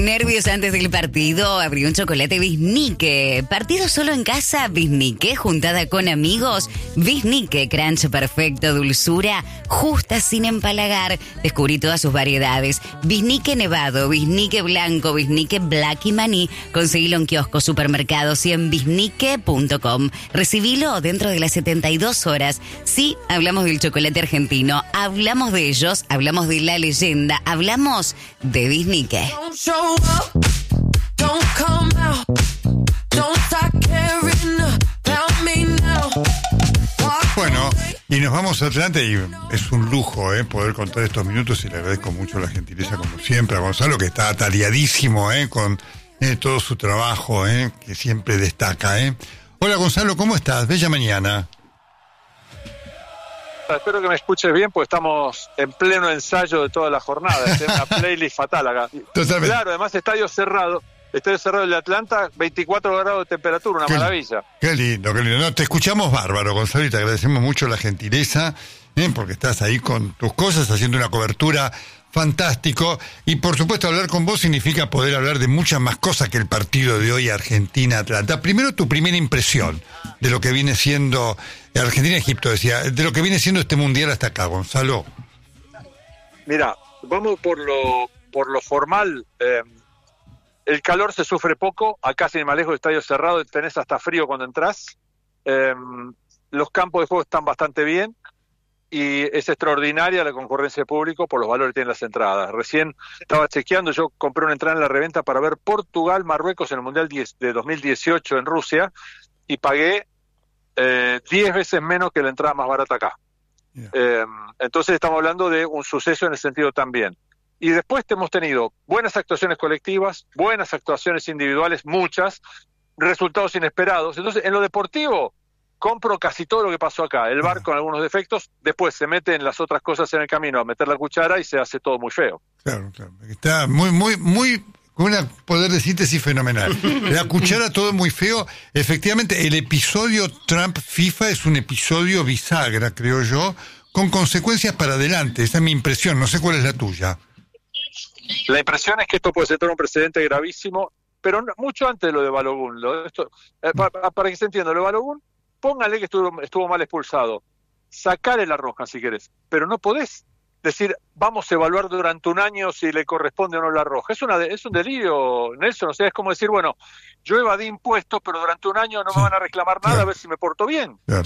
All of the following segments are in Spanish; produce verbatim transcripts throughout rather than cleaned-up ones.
Nervios antes del partido, abrió un chocolate Biznique. Partido solo en casa, Biznique, juntada con amigos. Biznique, crunch perfecto, dulzura, justa sin empalagar. Descubrí todas sus variedades. Biznique nevado, Biznique blanco, Biznique black y maní. Conseguilo en kioscos, supermercados y en biznique punto com. Recibilo dentro de las setenta y dos horas. Sí, hablamos del chocolate argentino, hablamos de ellos, hablamos de la leyenda, hablamos de Biznique. Bueno, y nos vamos a Atlanta y es un lujo eh, poder contar estos minutos y le agradezco mucho la gentileza como siempre a Gonzalo, que está atareadísimo eh, con eh, todo su trabajo, eh, que siempre destaca. Eh. Hola Gonzalo, ¿cómo estás? Bella mañana. Espero que me escuches bien, porque estamos en pleno ensayo de toda la jornada. Es una playlist fatal acá. Totalmente. Claro, además estadio cerrado. Estadio cerrado de Atlanta, veinticuatro grados de temperatura, una qué, maravilla. Qué lindo, qué lindo. No, te escuchamos bárbaro, Gonzalo, y te agradecemos mucho la gentileza, eh, porque estás ahí con tus cosas, haciendo una cobertura fantástico. Y por supuesto, hablar con vos significa poder hablar de muchas más cosas que el partido de hoy Argentina-Atlanta. Primero, tu primera impresión de lo que viene siendo Argentina-Egipto, decía, de lo que viene siendo este mundial hasta acá, Gonzalo. Mira, vamos por lo por lo formal. Eh, el calor se sufre poco, acá sin más lejos, estadio cerrado, tenés hasta frío cuando entras. Eh, los campos de juego están bastante bien y es extraordinaria la concurrencia de público por los valores que tienen las entradas. Recién estaba chequeando, yo compré una entrada en la reventa para ver Portugal-Marruecos en el Mundial de dos mil dieciocho en Rusia y pagué Eh, diez veces menos que la entrada más barata acá. Yeah. Eh, entonces estamos hablando de un suceso en el sentido también. Y después hemos tenido buenas actuaciones colectivas, buenas actuaciones individuales, muchas, resultados inesperados. Entonces, en lo deportivo, compro casi todo lo que pasó acá. El V A R con algunos defectos, después se meten las otras cosas en el camino a meter la cuchara y se hace todo muy feo. Claro, claro. Está muy, muy, muy... con un poder de síntesis fenomenal. La cuchara, todo muy feo. Efectivamente, el episodio Trump-FIFA es un episodio bisagra, creo yo, con consecuencias para adelante. Esa es mi impresión, no sé cuál es la tuya. La impresión es que esto puede ser un precedente gravísimo, pero no, mucho antes de lo de Balogun. Lo de esto, eh, para, para que se entienda, lo de Balogun, póngale que estuvo, estuvo mal expulsado. Sacale la roja si querés, pero no podés decir, vamos a evaluar durante un año si le corresponde o no la roja. Es una es un delirio, Nelson. O sea, es como decir, bueno, yo evadí impuestos, pero durante un año no sí, me van a reclamar nada, claro, a ver si me porto bien. Claro.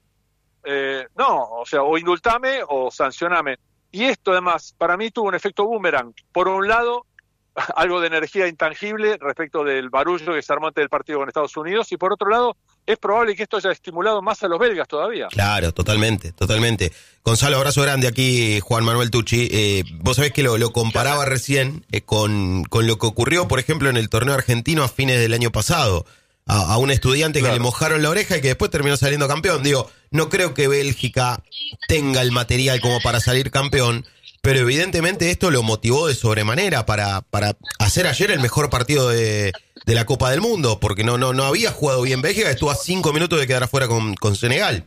Eh, no, o sea, o indultame o sancioname. Y esto, además, para mí tuvo un efecto boomerang. Por un lado, algo de energía intangible respecto del barullo que se armó antes del partido con Estados Unidos, y por otro lado, es probable que esto haya estimulado más a los belgas todavía. Claro, totalmente, totalmente. Gonzalo, abrazo grande aquí, Juan Manuel Tucci. Eh, vos sabés que lo, lo comparaba recién eh, con, con lo que ocurrió, por ejemplo, en el torneo argentino a fines del año pasado. A, a un estudiante claro. que le mojaron la oreja y que después terminó saliendo campeón. Digo, no creo que Bélgica tenga el material como para salir campeón, pero evidentemente esto lo motivó de sobremanera para, para hacer ayer el mejor partido de, de la Copa del Mundo, porque no, no, no había jugado bien Bélgica, estuvo a cinco minutos de quedar afuera con, con Senegal.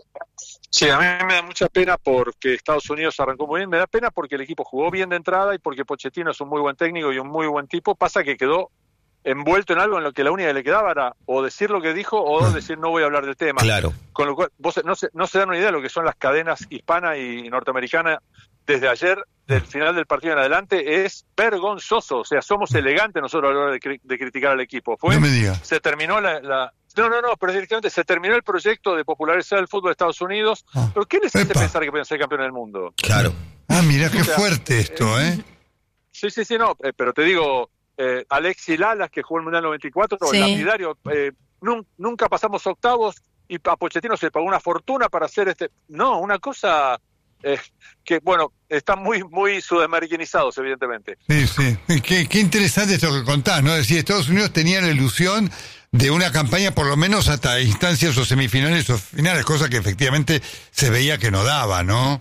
Sí, a mí me da mucha pena porque Estados Unidos arrancó muy bien, me da pena porque el equipo jugó bien de entrada y porque Pochettino es un muy buen técnico y un muy buen tipo. Pasa que quedó envuelto en algo en lo que la única que le quedaba era o decir lo que dijo o decir no voy a hablar del tema. Claro. Con lo cual, vos no se, no se dan una idea de lo que son las cadenas hispana y norteamericana desde ayer, del final del partido en adelante, es vergonzoso. O sea, somos elegantes nosotros a la hora de, cri- de criticar al equipo. Fue, no me digas. Se terminó la, la... No, no, no, pero directamente se terminó el proyecto de popularizar el fútbol de Estados Unidos. Ah. ¿Pero qué les hace Epa. pensar que pueden ser campeones del mundo? Claro. Ah, mira qué o sea, fuerte esto, ¿eh? Sí, sí, sí, no, eh, pero te digo... Eh, Alexis Lalas, que jugó el Mundial noventa y cuatro, sí. lapidario, eh, nun, nunca pasamos octavos y a Pochettino se pagó una fortuna para hacer este... No, una cosa eh, que, bueno, están muy muy sudamericanizados, evidentemente. Sí, sí. Qué, qué interesante esto que contás, ¿no? Es decir, Estados Unidos tenía la ilusión de una campaña por lo menos hasta instancias o semifinales o finales, cosa que efectivamente se veía que no daba, ¿no?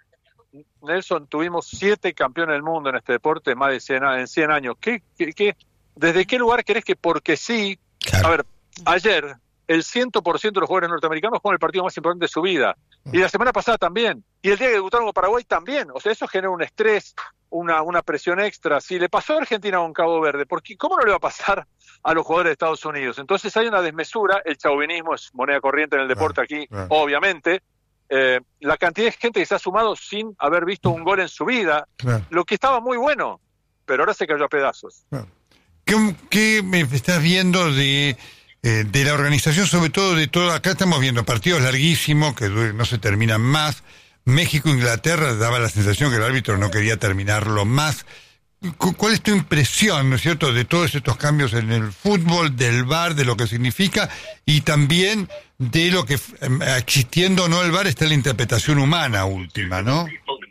Nelson, tuvimos siete campeones del mundo en este deporte, más de cien, en cien años. ¿Qué, qué, qué, ¿Desde qué lugar querés que porque sí? Claro. A ver, ayer el cien por ciento de los jugadores norteamericanos jugaron el partido más importante de su vida. Y la semana pasada también. Y el día que debutaron con Paraguay también. O sea, eso genera un estrés, una, una presión extra. Si le pasó a Argentina con Cabo Verde, ¿por qué, ¿cómo no le va a pasar a los jugadores de Estados Unidos? Entonces hay una desmesura, el chauvinismo es moneda corriente en el deporte claro, aquí, claro. obviamente. Eh, la cantidad de gente que se ha sumado sin haber visto un gol en su vida, Claro. lo que estaba muy bueno, pero ahora se cayó a pedazos. Claro. ¿Qué, qué me estás viendo de, eh, de la organización, sobre todo de todo? Acá estamos viendo partidos larguísimos que no se terminan más. México-Inglaterra daba la sensación que el árbitro no quería terminarlo más. ¿Cuál es tu impresión, no es cierto, de todos estos cambios en el fútbol, del V A R, de lo que significa, y también de lo que, existiendo o no el V A R, está la interpretación humana última, ¿no?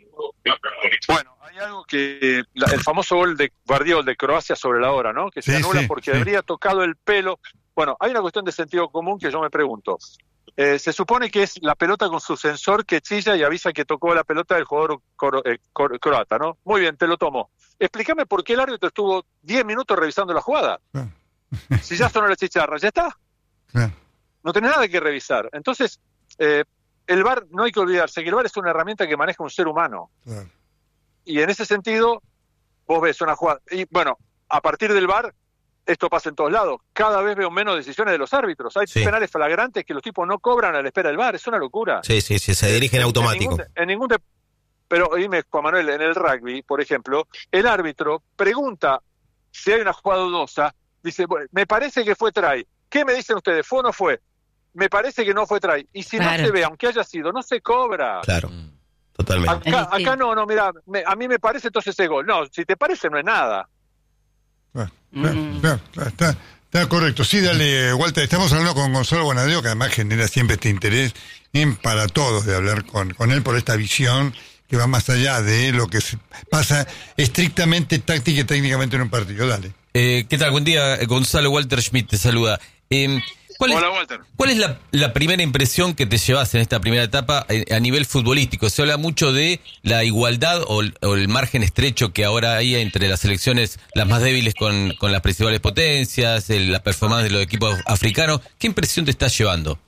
Bueno, hay algo que, la, el famoso gol de Guardiola de Croacia sobre la hora, ¿no? Que se Sí, anula sí, porque sí. habría tocado el pelo. Bueno, hay una cuestión de sentido común que yo me pregunto. Eh, se supone que es la pelota con su sensor que chilla y avisa que tocó la pelota del jugador coro, eh, cor, croata, ¿no? Muy bien, te lo tomo. Explícame por qué el árbitro estuvo diez minutos revisando la jugada. Claro. Si ya sonó la chicharra, ya está. Claro. No tiene nada que revisar. Entonces, eh, el V A R, no hay que olvidarse que el V A R es una herramienta que maneja un ser humano. Claro. Y en ese sentido, vos ves una jugada. Y bueno, a partir del V A R, esto pasa en todos lados. Cada vez veo menos decisiones de los árbitros. Hay Sí. penales flagrantes que los tipos no cobran a la espera del V A R. Es una locura. Sí, sí, sí, se dirigen automático. En ningún, en ningún de- Pero dime, Juan Manuel, en el rugby, por ejemplo, el árbitro pregunta si hay una jugada dudosa. Dice, bueno, me parece que fue try. ¿Qué me dicen ustedes? ¿Fue o no fue? Me parece que no fue try. Y si Claro. no se ve, aunque haya sido, no se cobra. Claro, totalmente. Acá, Es distinto. acá no, no, mira, me- a mí me parece entonces es gol. No, si te parece no es nada. Claro, claro, Mm. claro, claro, está, está correcto. Sí, dale, Walter. Estamos hablando con Gonzalo Bonadeo, que además genera siempre este interés en, para todos de hablar con, con él por esta visión que va más allá de lo que se pasa estrictamente táctica y técnicamente en un partido. Dale. Eh, ¿Qué tal? Buen día, Gonzalo. Walter Schmidt te saluda. Eh, ¿cuál, es, Hola, Walter. ¿Cuál es la, la primera impresión que te llevas en esta primera etapa eh, a nivel futbolístico? Se habla mucho de la igualdad o, el- o el margen estrecho que ahora hay entre las selecciones, las más débiles con, con las principales potencias, el- la performance de los equipos africanos. ¿Qué impresión te estás llevando?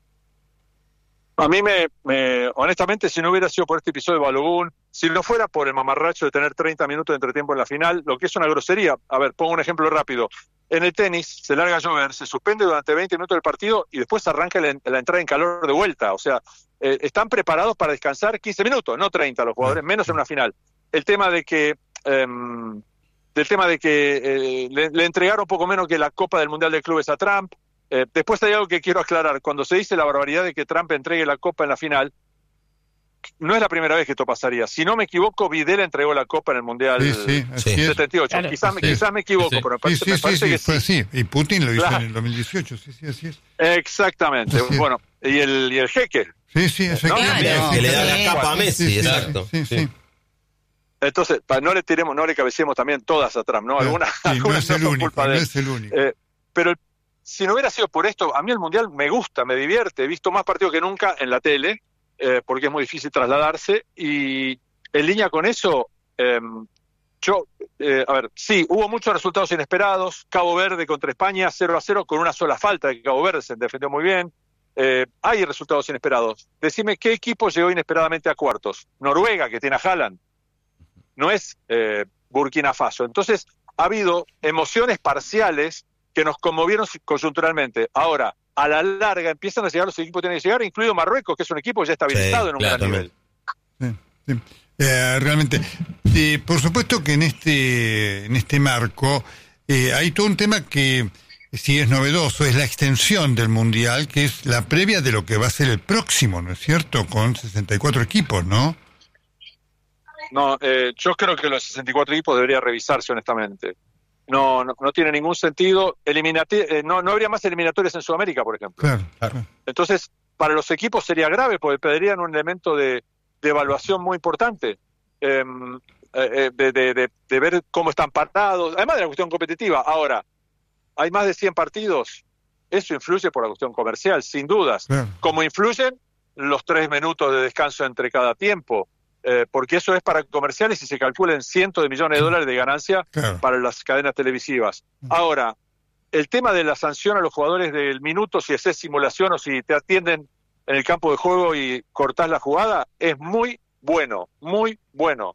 A mí me, me, honestamente, si no hubiera sido por este episodio de Balogun, si no fuera por el mamarracho de tener treinta minutos de entretiempo en la final, lo que es una grosería. A ver, pongo un ejemplo rápido. En el tenis se larga a llover, se suspende durante veinte minutos del partido y después arranca la, la entrada en calor de vuelta. O sea, eh, están preparados para descansar quince minutos, no treinta los jugadores, menos en una final. El tema de que... Eh, del tema de que eh, le, le entregaron un poco menos que la Copa del Mundial de Clubes a Trump. Eh, después hay algo que quiero aclarar. Cuando se dice la barbaridad de que Trump entregue la Copa en la final, no es la primera vez que esto pasaría. Si no me equivoco, Videla entregó la Copa en el Mundial Sí, sí, así Sí. es. setenta y ocho. Claro. Quizás, me, Sí. quizás me equivoco, Sí, sí. pero me Sí, parece, sí, me sí, parece sí, que fue sí. así. Y Putin lo hizo Claro. en el dos mil dieciocho. Sí, sí, así es. Exactamente. Así es. Bueno, y el, y el jeque. Sí, sí, efectivamente. Claro. Sí, Que le sí, da sí, la capa a sí, Messi, sí, sí, exacto. Sí, sí. Sí. Entonces, pa- no le tiremos, no le cabecemos también todas a Trump, ¿no? Algunas, Sí, no algunas es el son único, culpa no de él. es el único. Eh, pero el- si no hubiera sido por esto, a mí el Mundial me gusta, me divierte. He visto más partidos que nunca en la tele, eh, porque es muy difícil trasladarse. Y en línea con eso, eh, yo, eh, a ver, sí, hubo muchos resultados inesperados. Cabo Verde contra España, cero a cero, con una sola falta de Cabo Verde, se defendió muy bien. Eh, hay resultados inesperados. Decime, ¿qué equipo llegó inesperadamente a cuartos? Noruega, que tiene a Haaland. No es eh, Burkina Faso. Entonces, ha habido emociones parciales que nos conmovieron coyunturalmente. Ahora, a la larga empiezan a llegar los equipos que tienen que llegar, incluido Marruecos, que es un equipo que ya está habilitado Sí, en un claro, gran nivel. Sí, sí. Eh, realmente, eh, por supuesto que en este en este marco eh, hay todo un tema que sí es novedoso, es la extensión del Mundial, que es la previa de lo que va a ser el próximo, ¿no es cierto? Con sesenta y cuatro equipos, ¿no? No, eh, yo creo que los sesenta y cuatro equipos debería revisarse, honestamente. No, no, no tiene ningún sentido. Eliminati- eh, no, no habría más eliminatorias en Sudamérica, por ejemplo. Claro, claro. Entonces, para los equipos sería grave, porque perderían un elemento de, de evaluación muy importante, eh, eh, de, de, de, de ver cómo están parados, además de la cuestión competitiva. Ahora, hay más de cien partidos, eso influye por la cuestión comercial, sin dudas. Claro. Como influyen los tres minutos de descanso entre cada tiempo, eh, porque eso es para comerciales y se calculan cientos de millones de dólares de ganancia Claro. para las cadenas televisivas. Ahora, el tema de la sanción a los jugadores del minuto, si es simulación o si te atienden en el campo de juego y cortás la jugada, es muy bueno, muy bueno.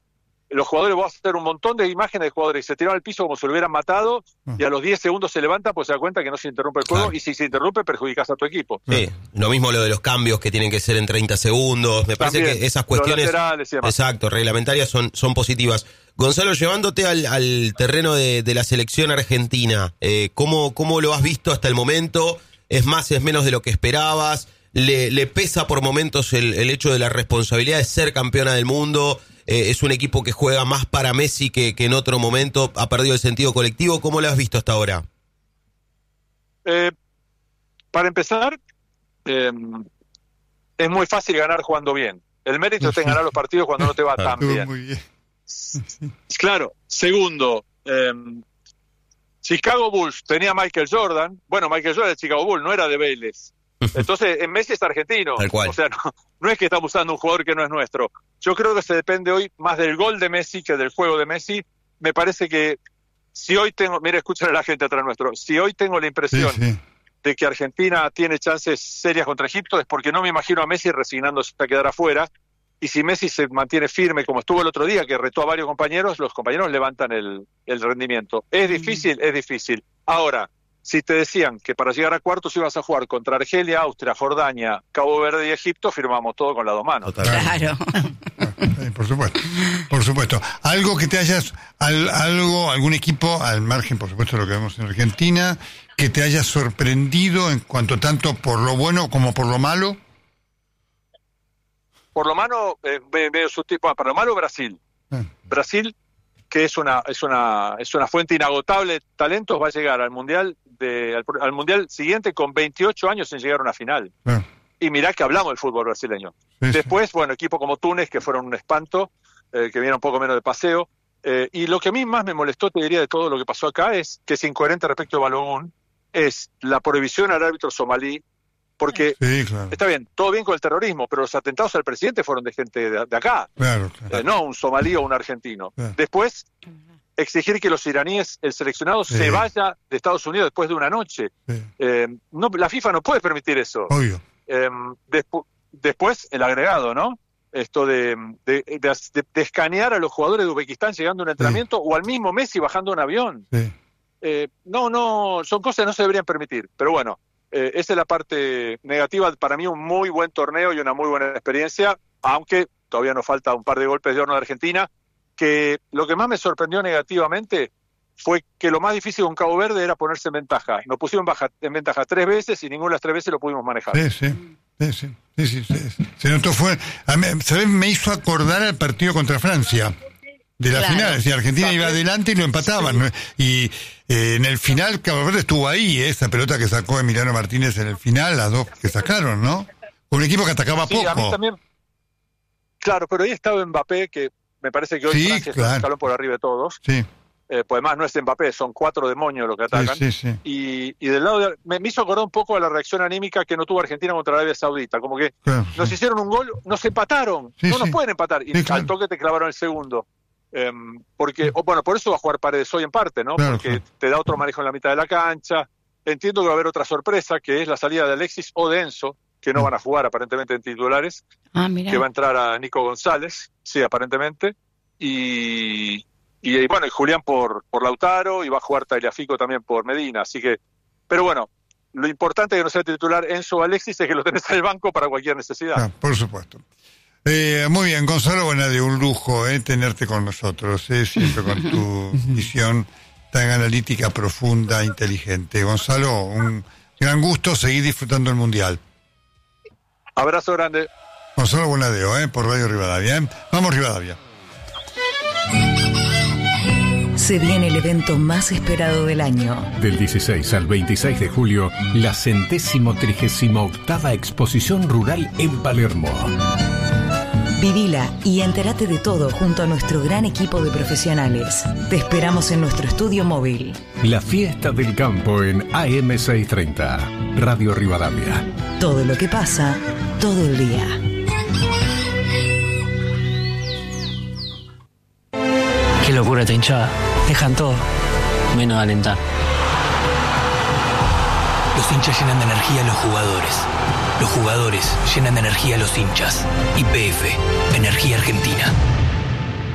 los jugadores, vos vas a hacer un montón de imágenes de jugadores que se tiraron al piso como si lo hubieran matado, y a los diez segundos se levantan, pues se da cuenta que no se interrumpe el juego, Claro. y si se interrumpe perjudicas a tu equipo. Sí, lo mismo lo de los cambios que tienen que ser en treinta segundos. Me parece También, que esas los cuestiones, laterales y demás. exacto, reglamentarias son, son positivas. Gonzalo, llevándote al, al terreno de, de la selección argentina, eh, ¿cómo, ¿cómo lo has visto hasta el momento? ¿Es más, es menos de lo que esperabas? ¿Le, le pesa por momentos el, el hecho de la responsabilidad de ser campeona del mundo? Eh, ¿Es un equipo que juega más para Messi que, que en otro momento ha perdido el sentido colectivo? ¿Cómo lo has visto hasta ahora? Eh, para empezar, eh, es muy fácil ganar jugando bien. El mérito está en ganar los partidos cuando no te va tan Estuvo bien. muy bien. Claro. Segundo, eh, Chicago Bulls tenía a Michael Jordan. Bueno, Michael Jordan es de Chicago Bulls, no era de Vélez. Entonces, en Messi es argentino. Tal cual. O sea, no, no es que estamos usando un jugador que no es nuestro. Yo creo que se depende hoy más del gol de Messi que del juego de Messi. Me parece que si hoy tengo, mira, escuchen a la gente atrás nuestro, si hoy tengo la impresión Sí, sí. de que Argentina tiene chances serias contra Egipto, es porque no me imagino a Messi resignándose a quedar afuera. Y si Messi se mantiene firme, como estuvo el otro día, que retó a varios compañeros, los compañeros levantan el, el rendimiento. ¿Es difícil? Es difícil. Ahora, si te decían que para llegar a cuartos ibas a jugar contra Argelia, Austria, Jordania, Cabo Verde y Egipto, firmamos todo con las dos manos. Claro. Sí, por supuesto, por supuesto. Algo que te hayas, al, algo, algún equipo, al margen, por supuesto, de lo que vemos en Argentina, que te haya sorprendido en cuanto tanto por lo bueno como por lo malo. Por lo malo, eh, veo su tipo, para lo malo, Brasil. Ah, Brasil, que es una, es una, es una fuente inagotable de talentos, va a llegar al mundial de, al, al mundial siguiente con veintiocho años sin llegar a una final. ah, Y mirá que hablamos del fútbol brasileño. sí, sí. Después, bueno, equipos como Túnez, que fueron un espanto, eh, que vienen un poco menos de paseo. Eh, y lo que a mí más me molestó, te diría, de todo lo que pasó acá, es que es incoherente respecto a Balogun, es la prohibición al árbitro somalí, porque Sí, claro, está bien, todo bien con el terrorismo, pero los atentados al presidente fueron de gente de, de acá, claro, claro. eh, no un somalí o un argentino. Claro. Después, exigir que los iraníes, el seleccionado, Sí. se vaya de Estados Unidos después de una noche. Sí, Eh, no, la FIFA no puede permitir eso. obvio. Eh, despu- después, el agregado, ¿no? Esto de, de, de, de- de escanear a los jugadores de Uzbekistán llegando a un entrenamiento o al mismo Messi bajando un avión. Sí. Eh, no, no, son cosas que no se deberían permitir. Pero bueno, eh, esa es la parte negativa. Para mí, un muy buen torneo y una muy buena experiencia, aunque todavía nos falta un par de golpes de horno de Argentina, que lo que más me sorprendió negativamente fue que lo más difícil con Cabo Verde era ponerse en ventaja. Nos pusimos en, baja, en ventaja tres veces y ninguna de las tres veces lo pudimos manejar. Sí, sí, sí, sí, sí, sí, sí. Se notó fue, a mí, ¿sabes? Me hizo acordar al partido contra Francia de la Claro. final, es decir, Argentina iba adelante y lo empataban, ¿no? Y eh, en el final Cabo Verde estuvo ahí, ¿eh? Esa pelota que sacó Emiliano Martínez en el final, las dos que sacaron, ¿no? Un equipo que atacaba Sí, poco. a mí también. Claro, pero ahí estaba Mbappé, que me parece que hoy Sí, Francia es claro. un escalón por arriba de todos. Sí, Eh, pues además no es Mbappé, son cuatro demonios los que sí, atacan. sí, sí. Y, y del lado de, me, me hizo acordar un poco a la reacción anímica que no tuvo Argentina contra Arabia Saudita, como que Claro, nos sí. hicieron un gol, nos empataron, Sí, no sí. nos pueden empatar, y Sí, claro. al toque te clavaron el segundo. Eh, porque, o bueno, por eso va a jugar Paredes hoy en parte, ¿no? Claro, Porque claro. te da otro manejo en la mitad de la cancha. Entiendo que va a haber otra sorpresa, que es la salida de Alexis o de Enzo, que no van a jugar aparentemente en titulares, Ah, mira. que va a entrar a Nico González, sí, aparentemente, y, y, y bueno, y Julián por, por Lautaro, y va a jugar Tagliafico también por Medina, así que, pero bueno, lo importante que no sea titular Enzo o Alexis es que lo tenés en el banco para cualquier necesidad. Ah, por supuesto. Eh, muy bien, Gonzalo Bonadío, un lujo eh, tenerte con nosotros, eh, siempre con tu visión tan analítica, profunda, inteligente. Gonzalo, un gran gusto seguir disfrutando el Mundial. Abrazo grande. Gonzalo Bonadío, eh, por Radio Rivadavia. ¿eh? Vamos, Rivadavia. Se viene el evento más esperado del año. Del dieciséis al veintiséis de julio, la centésimo trigésima octava exposición rural en Palermo. Vivila y entérate de todo junto a nuestro gran equipo de profesionales. Te esperamos en nuestro estudio móvil. La fiesta del campo en A M seiscientos treinta. Radio Rivadavia. Todo lo que pasa, todo el día. Qué locura esta hinchada. Dejan todo, menos alentar. Los hinchas llenan de energía a los jugadores. Los jugadores llenan de energía a los hinchas. Y P F, Energía Argentina.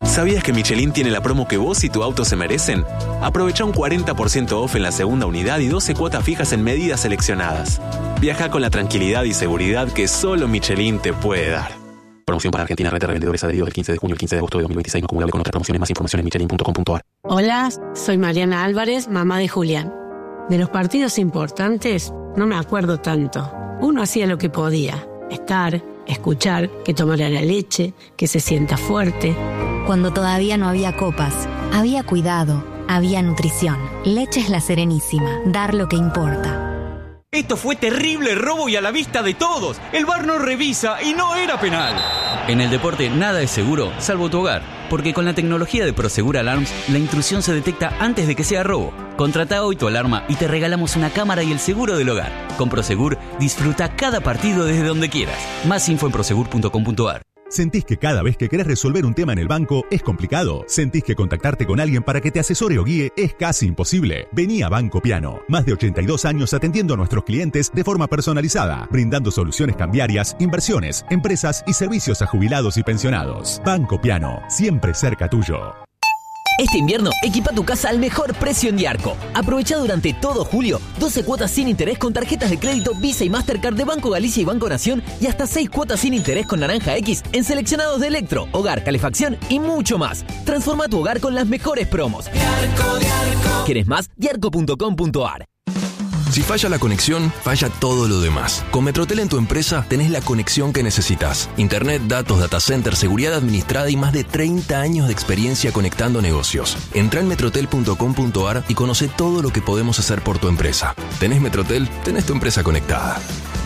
¿Sabías que Michelin tiene la promo que vos y tu auto se merecen? Aprovecha un cuarenta por ciento off en la segunda unidad y doce cuotas fijas en medidas seleccionadas. Viaja con la tranquilidad y seguridad que solo Michelin te puede dar. Promoción para Argentina, red de revendedores adheridos del quince de junio al quince de agosto de dos mil veintiséis, no acumulable con otras promociones. Más información en michelin punto com punto a r. Hola, soy Mariana Álvarez, mamá de Julián. De los partidos importantes no me acuerdo tanto. Uno hacía lo que podía. Estar, escuchar, que tomara la leche, que se sienta fuerte. Cuando todavía no había copas, había cuidado, había nutrición. Leches La Serenísima, dar lo que importa. Esto fue terrible robo y a la vista de todos. El V A R no revisa y no era penal. En el deporte nada es seguro, salvo tu hogar. Porque con la tecnología de Prosegur Alarms, la intrusión se detecta antes de que sea robo. Contrata hoy tu alarma y te regalamos una cámara y el seguro del hogar. Con Prosegur, disfruta cada partido desde donde quieras. Más info en prosegur punto com punto a r. ¿Sentís que cada vez que querés resolver un tema en el banco es complicado? ¿Sentís que contactarte con alguien para que te asesore o guíe es casi imposible? Vení a Banco Piano. Más de ochenta y dos años atendiendo a nuestros clientes de forma personalizada, brindando soluciones cambiarias, inversiones, empresas y servicios a jubilados y pensionados. Banco Piano, siempre cerca tuyo. Este invierno, equipa tu casa al mejor precio en Diarco. Aprovecha durante todo julio doce cuotas sin interés con tarjetas de crédito Visa y Mastercard de Banco Galicia y Banco Nación y hasta seis cuotas sin interés con Naranja X en seleccionados de electro, hogar, calefacción y mucho más. Transforma tu hogar con las mejores promos. Diarco, Diarco. ¿Quieres más? diarco punto com punto a r. Si falla la conexión, falla todo lo demás. Con Metrotel en tu empresa tenés la conexión que necesitas. Internet, datos, data center, seguridad administrada y más de treinta años de experiencia conectando negocios. Entrá en metrotel punto com punto a r y conoce todo lo que podemos hacer por tu empresa. ¿Tenés Metrotel? Tenés tu empresa conectada.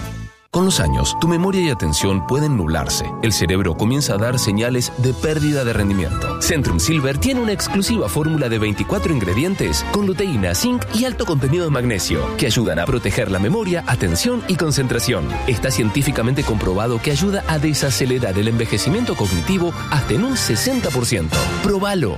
Con los años, tu memoria y atención pueden nublarse. El cerebro comienza a dar señales de pérdida de rendimiento. Centrum Silver tiene una exclusiva fórmula de veinticuatro ingredientes con luteína, zinc y alto contenido de magnesio que ayudan a proteger la memoria, atención y concentración. Está científicamente comprobado que ayuda a desacelerar el envejecimiento cognitivo hasta en un sesenta por ciento. ¡Próbalo!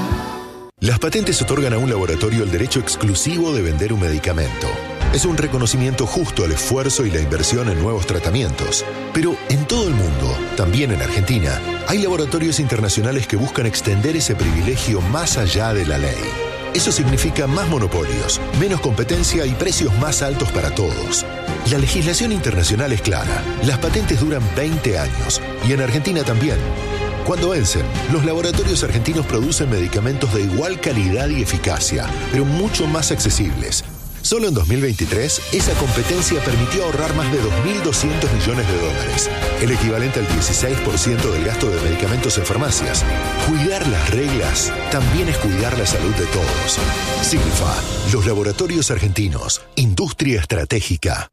Las patentes otorgan a un laboratorio el derecho exclusivo de vender un medicamento. Es un reconocimiento justo al esfuerzo y la inversión en nuevos tratamientos. Pero en todo el mundo, también en Argentina, hay laboratorios internacionales que buscan extender ese privilegio más allá de la ley. Eso significa más monopolios, menos competencia y precios más altos para todos. La legislación internacional es clara. Las patentes duran veinte años y en Argentina también. Cuando vencen, los laboratorios argentinos producen medicamentos de igual calidad y eficacia, pero mucho más accesibles. Solo en dos mil veintitrés, esa competencia permitió ahorrar más de dos mil doscientos millones de dólares, el equivalente al dieciséis por ciento del gasto de medicamentos en farmacias. Cuidar las reglas también es cuidar la salud de todos. Silfa, los laboratorios argentinos, industria estratégica.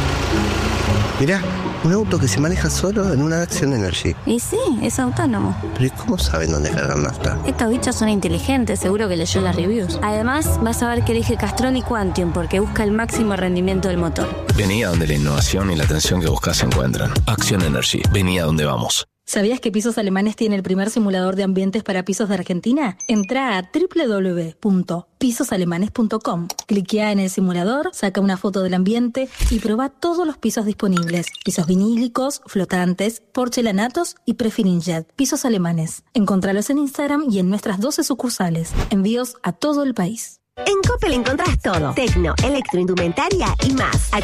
Mirá, un auto que se maneja solo en una Action Energy. Y sí, es autónomo. Pero ¿y cómo saben dónde cargar nafta? Estos bichos son inteligentes, seguro que leyó las reviews. Además, vas a ver que elige Castrol y Quantium porque busca el máximo rendimiento del motor. Vení a donde la innovación y la atención que buscas se encuentran. Action Energy, vení a donde vamos. ¿Sabías que Pisos Alemanes tiene el primer simulador de ambientes para pisos de Argentina? Entrá a doble u doble u doble u punto pisos alemanes punto com. Cliquea en el simulador, saca una foto del ambiente y probá todos los pisos disponibles. Pisos vinílicos, flotantes, porcelanatos y prefirinjet. Pisos Alemanes. Encontralos en Instagram y en nuestras doce sucursales. Envíos a todo el país. En Coppel encontrás todo. Tecno, electroindumentaria y más.